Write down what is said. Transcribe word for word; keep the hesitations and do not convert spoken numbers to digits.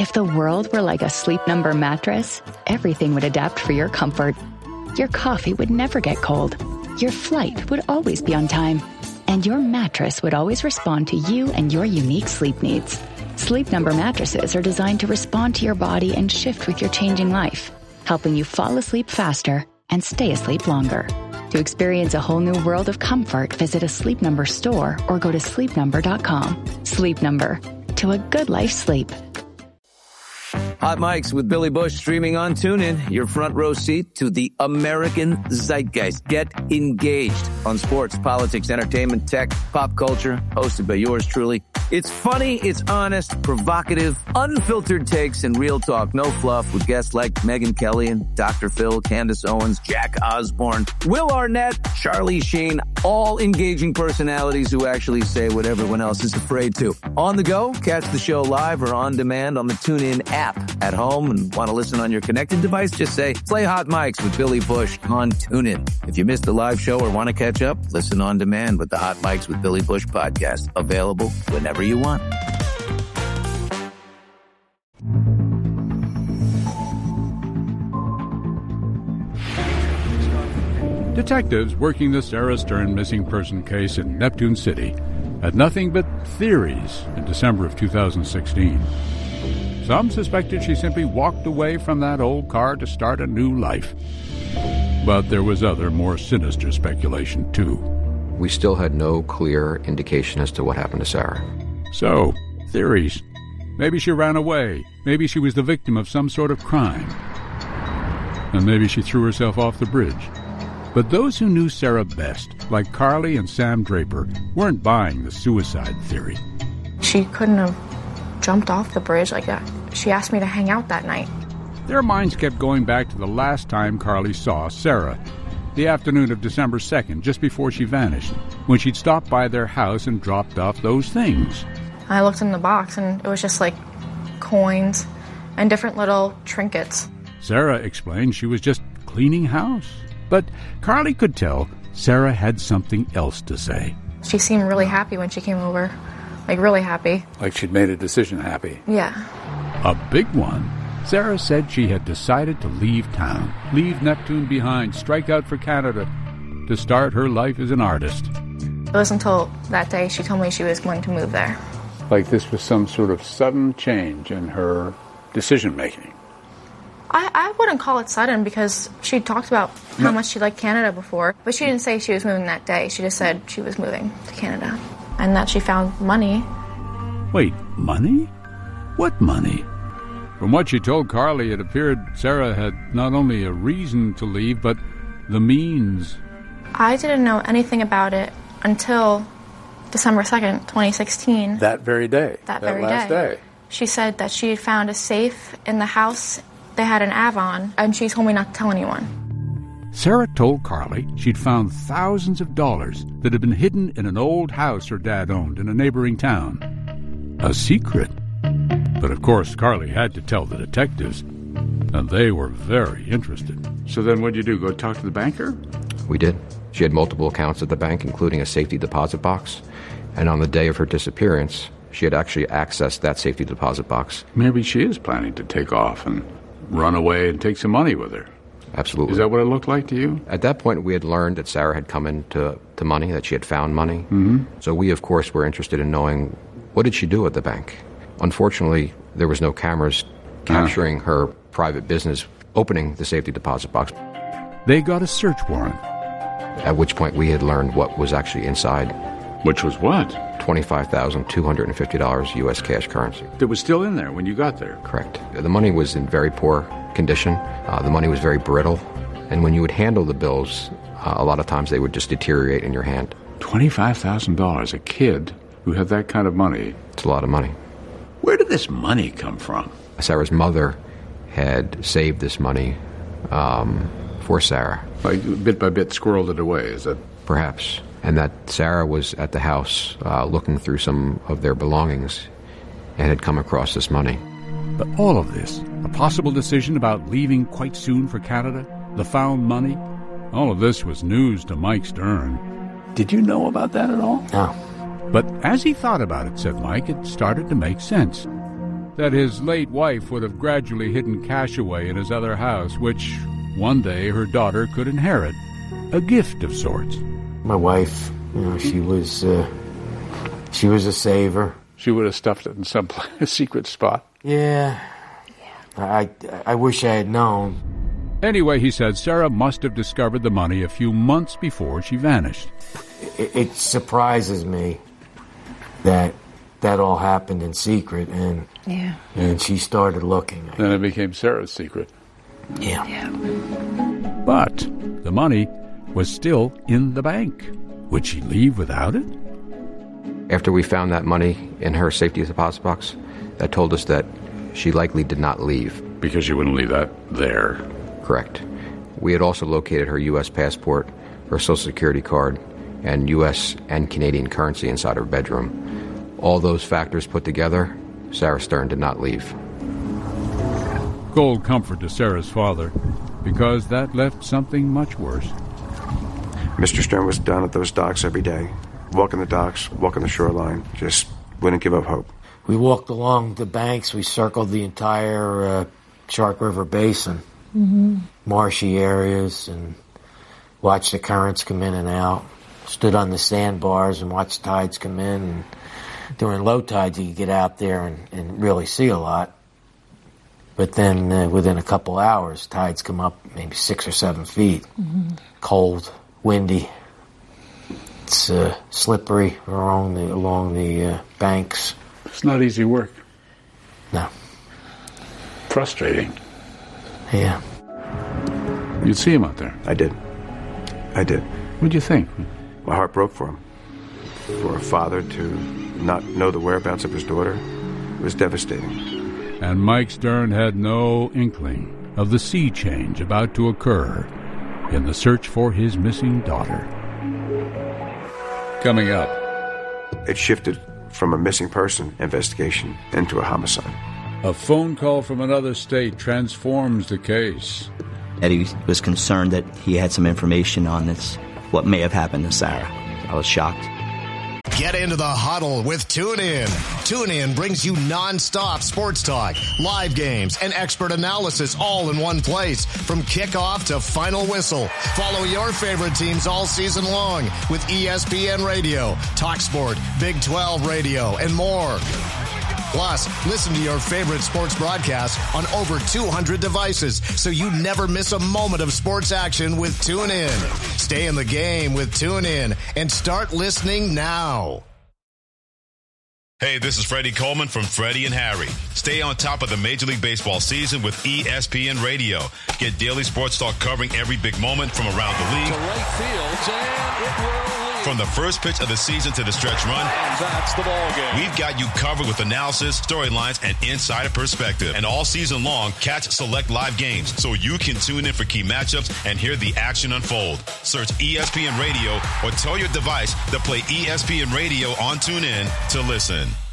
If the world were like a Sleep Number mattress, everything would adapt for your comfort. Your coffee would never get cold. Your flight would always be on time. And your mattress would always respond to you and your unique sleep needs. Sleep Number mattresses are designed to respond to your body and shift with your changing life, helping you fall asleep faster and stay asleep longer. To experience a whole new world of comfort, visit a Sleep Number store or go to sleep number dot com. Sleep Number. To a good life sleep. Hot Mics with Billy Bush streaming on TuneIn. Your front row seat to the American zeitgeist. Get engaged on sports, politics, entertainment, tech, pop culture. Hosted by yours truly. It's funny, it's honest, provocative, unfiltered takes, and real talk. No fluff with guests like Megyn Kelly and Doctor Phil, Candace Owens, Jack Osborne, Will Arnett, Charlie Sheen. All engaging personalities who actually say what everyone else is afraid to. On the go, catch the show live or on demand on the TuneIn app. At home and want to listen on your connected device, just say, play Hot Mics with Billy Bush on TuneIn. If you missed the live show or want to catch up, listen on demand with the Hot Mics with Billy Bush podcast. Available whenever you want. Detectives working the Sarah Stern missing person case in Neptune City had nothing but theories in December of two thousand sixteen. Some suspected she simply walked away from that old car to start a new life. But there was other, more sinister speculation, too. We still had no clear indication as to what happened to Sarah. So, theories. Maybe she ran away. Maybe she was the victim of some sort of crime. And maybe she threw herself off the bridge. But those who knew Sarah best, like Carly and Sam Draper, weren't buying the suicide theory. She couldn't have jumped off the bridge like that. She asked me to hang out that night. Their minds kept going back to the last time Carly saw Sarah, the afternoon of December second, just before she vanished, when she'd stopped by their house and dropped off those things. I looked in the box, and it was just like coins and different little trinkets. Sarah explained she was just cleaning house. But Carly could tell Sarah had something else to say. She seemed really happy when she came over. Like, really happy. Like she'd made a decision happy. Yeah. A big one. Sarah said she had decided to leave town, leave Neptune behind, strike out for Canada, to start her life as an artist. It was until that day she told me she was going to move there. Like this was some sort of sudden change in her decision-making. I, I wouldn't call it sudden because she talked about how no. much she liked Canada before, but she didn't say she was moving that day. She just said she was moving to Canada. And that she found money. Wait, money? What money? From what she told Carly, it appeared Sarah had not only a reason to leave, but the means. I didn't know anything about it until December second, twenty sixteen. That very day. That, that very last day. day. She said that she had found a safe in the house. They had an Avon, and she told me not to tell anyone. Sarah told Carly she'd found thousands of dollars that had been hidden in an old house her dad owned in a neighboring town. A secret. But of course, Carly had to tell the detectives, and they were very interested. So then what'd you do, go talk to the banker? We did. She had multiple accounts at the bank, including a safety deposit box. And on the day of her disappearance, she had actually accessed that safety deposit box. Maybe she is planning to take off and run away and take some money with her. Absolutely. Is that what it looked like to you? At that point, we had learned that Sarah had come into to money, that she had found money. Mm-hmm. So we, of course, were interested in knowing, what did she do at the bank? Unfortunately, there was no cameras capturing uh. her private business opening the safety deposit box. They got a search warrant. At which point we had learned what was actually inside. Which was what? twenty-five thousand two hundred fifty dollars U S cash currency. That was still in there when you got there? Correct. The money was in very poor condition. Uh, the money was very brittle. And when you would handle the bills, uh, a lot of times they would just deteriorate in your hand. twenty-five thousand dollars, a kid who had that kind of money. It's a lot of money. Where did this money come from? Sarah's mother had saved this money um, for Sarah. Like bit by bit squirreled it away, is that? Perhaps. And that Sarah was at the house uh, looking through some of their belongings and had come across this money. But all of this, a possible decision about leaving quite soon for Canada, the found money, all of this was news to Mike Stern. Did you know about that at all? No. But as he thought about it, said Mike, it started to make sense. that his late wife would have gradually hidden cash away in his other house, which one day her daughter could inherit, a gift of sorts. My wife, you know, she was uh, she was a saver. She would have stuffed it in some secret spot. Yeah. yeah. I, I wish I had known. Anyway, he said Sarah must have discovered the money a few months before she vanished. It, it surprises me that that all happened in secret, and yeah. and she started looking. Then it became Sarah's secret. Yeah. yeah. But the money was still in the bank. Would she leave without it? After we found that money in her safety deposit box, that told us that she likely did not leave. Because she wouldn't leave that there. Correct. We had also located her U S passport, her Social Security card, and U S and Canadian currency inside her bedroom. All those factors put together, Sarah Stern did not leave. Cold comfort to Sarah's father, because that left something much worse. Mister Stern was down at those docks every day, walking the docks, walking the shoreline, just wouldn't give up hope. We walked along the banks. We circled the entire uh, Shark River Basin, mm-hmm. marshy areas, and watched the currents come in and out. Stood on the sandbars and watched tides come in. And during low tides, you could get out there and, and really see a lot. But then uh, within a couple hours, tides come up maybe six or seven feet. Mm-hmm. Cold, windy. It's uh, slippery along the along the uh, banks. It's not easy work. No. Frustrating. Yeah. You'd see him out there. I did. I did. What'd you think? My heart broke for him. For a father to not know the whereabouts of his daughter was devastating. And Mike Stern had no inkling of the sea change about to occur in the search for his missing daughter. Coming up. It shifted from a missing person investigation into a homicide. A phone call from another state transforms the case. Eddie was concerned that he had some information on this, what may have happened to Sarah. I was shocked. Get into the huddle with TuneIn. TuneIn brings you non-stop sports talk, live games, and expert analysis all in one place. From kickoff to final whistle. Follow your favorite teams all season long with E S P N Radio, TalkSport, Big twelve Radio, and more. Plus, listen to your favorite sports broadcasts on over two hundred devices so you never miss a moment of sports action with TuneIn. Stay in the game with TuneIn and start listening now. Hey, this is Freddie Coleman from Freddie and Harry. Stay on top of the Major League Baseball season with E S P N Radio. Get daily sports talk covering every big moment from around the league. To right field, and it will lead. From the first pitch of the season to the stretch run. And that's the ball game. We've got you covered with analysis, storylines, and insider perspective. And all season long, catch select live games so you can tune in for key matchups and hear the action unfold. Search E S P N Radio or tell your device to play E S P N Radio on TuneIn to listen.